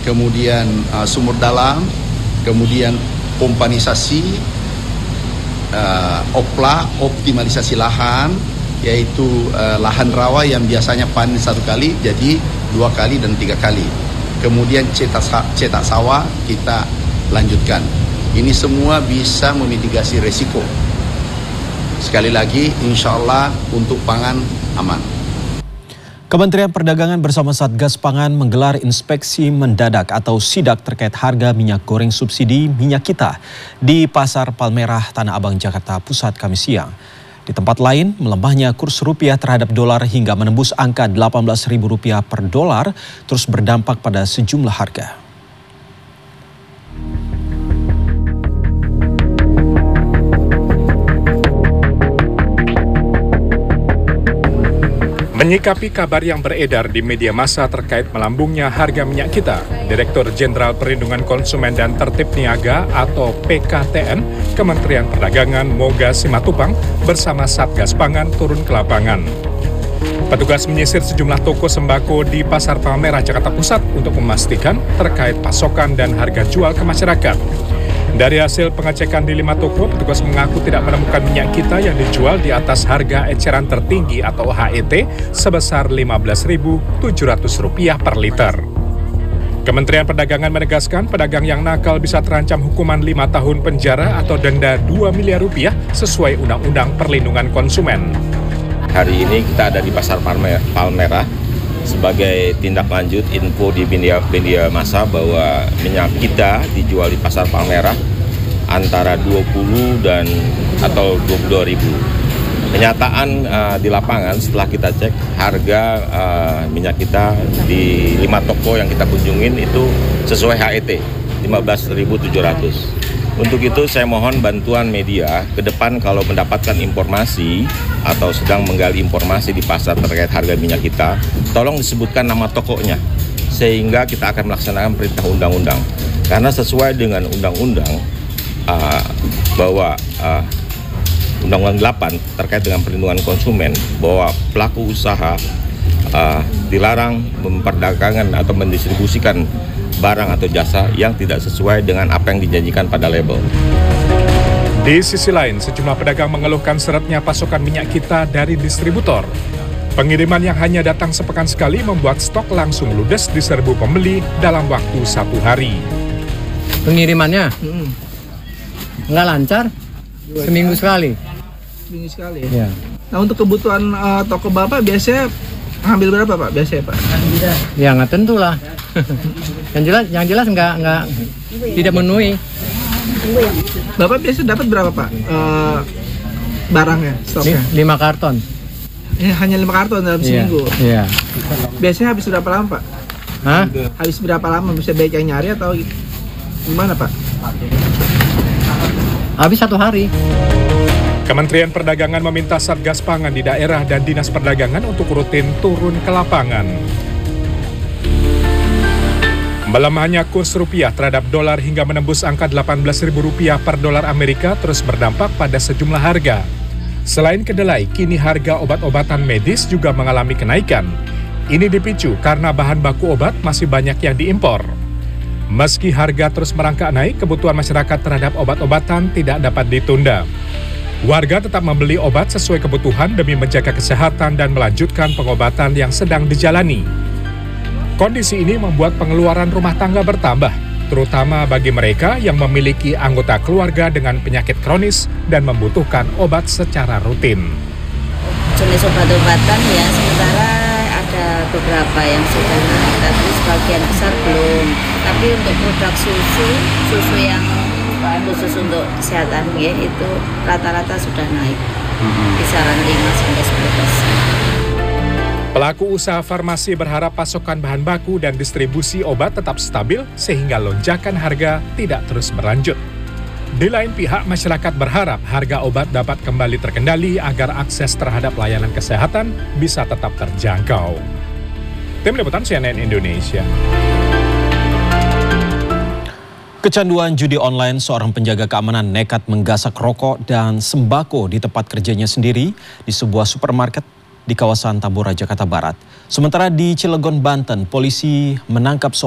kemudian sumur dalam, kemudian pompanisasi, optimalisasi lahan, yaitu lahan rawa yang biasanya panen 1 kali jadi 2 kali dan 3 kali. Kemudian cetak sawah kita lanjutkan. Ini semua bisa memitigasi resiko. Sekali lagi, insya Allah untuk pangan aman. Kementerian Perdagangan bersama Satgas Pangan menggelar inspeksi mendadak atau sidak terkait harga minyak goreng subsidi minyak kita di Pasar Palmerah, Tanah Abang, Jakarta Pusat, Kamis siang. Di tempat lain, melemahnya kurs rupiah terhadap dolar hingga menembus angka Rp18.000 per dolar terus berdampak pada sejumlah harga. Menyikapi kabar yang beredar di media massa terkait melambungnya harga minyak kita, Direktur Jenderal Perlindungan Konsumen dan Tertib Niaga atau PKTN Kementerian Perdagangan Moga Simatupang bersama Satgas Pangan turun ke lapangan. Petugas menyisir sejumlah toko sembako di Pasar Palmerah, Jakarta Pusat untuk memastikan terkait pasokan dan harga jual ke masyarakat. Dari hasil pengecekan di 5 toko, petugas mengaku tidak menemukan minyak kita yang dijual di atas harga eceran tertinggi atau HET sebesar Rp15.700 per liter. Kementerian Perdagangan menegaskan pedagang yang nakal bisa terancam hukuman 5 tahun penjara atau denda Rp2 miliar sesuai Undang-Undang Perlindungan Konsumen. Hari ini kita ada di Pasar Palmerah sebagai tindak lanjut info di media massa bahwa minyak kita dijual di Pasar Palmerah antara 20 dan atau 22.000. Kenyataan di lapangan setelah kita cek harga minyak kita di 5 toko yang kita kunjungin itu sesuai HET Rp15.700. Untuk itu saya mohon bantuan media ke depan kalau mendapatkan informasi atau sedang menggali informasi di pasar terkait harga minyak kita, tolong disebutkan nama tokonya sehingga kita akan melaksanakan perintah undang-undang. Karena sesuai dengan undang-undang bahwa Undang-Undang 8 terkait dengan perlindungan konsumen bahwa pelaku usaha dilarang memperdagangkan atau mendistribusikan barang atau jasa yang tidak sesuai dengan apa yang dijanjikan pada label. Di sisi lain, sejumlah pedagang mengeluhkan seretnya pasokan minyak kita dari distributor. Pengiriman yang hanya datang sepekan sekali membuat stok langsung ludes diserbu pembeli dalam waktu 1 hari. Pengirimannya nggak lancar, seminggu sekali. Seminggu sekali? Ya. Nah untuk kebutuhan toko Bapak biasanya ngambil berapa Pak? Biasanya Pak? Ya nggak tentu lah. yang jelas nggak tidak memenuhi. Bapak biasa dapat berapa Pak barangnya, stoknya? 5 karton. Hanya 5 karton dalam seminggu? Iya. Biasanya habis berapa lama Pak? Hah? Habis berapa lama? Bisa baik yang nyari atau gimana Pak? Habis 1 hari. Kementerian Perdagangan meminta Satgas Pangan di daerah dan Dinas Perdagangan untuk rutin turun ke lapangan. Melemahnya kurs rupiah terhadap dolar hingga menembus angka Rp18.000 per dolar Amerika terus berdampak pada sejumlah harga. Selain kedelai, kini harga obat-obatan medis juga mengalami kenaikan. Ini dipicu karena bahan baku obat masih banyak yang diimpor. Meski harga terus merangkak naik, kebutuhan masyarakat terhadap obat-obatan tidak dapat ditunda. Warga tetap membeli obat sesuai kebutuhan demi menjaga kesehatan dan melanjutkan pengobatan yang sedang dijalani. Kondisi ini membuat pengeluaran rumah tangga bertambah, terutama bagi mereka yang memiliki anggota keluarga dengan penyakit kronis dan membutuhkan obat secara rutin. Jenis obat-obatan ya, sementara ada beberapa yang sudah naik, tapi sebagian besar belum. Tapi untuk produk susu yang khusus untuk kesehatan ya, itu rata-rata sudah naik, kisaran 5-10%. Pelaku usaha farmasi berharap pasokan bahan baku dan distribusi obat tetap stabil sehingga lonjakan harga tidak terus berlanjut. Di lain pihak, masyarakat berharap harga obat dapat kembali terkendali agar akses terhadap layanan kesehatan bisa tetap terjangkau. Tim Liputan CNN Indonesia. Kecanduan judi online, seorang penjaga keamanan nekat menggasak rokok dan sembako di tempat kerjanya sendiri di sebuah supermarket di kawasan Tambora, Jakarta Barat. Sementara di Cilegon, Banten, polisi menangkap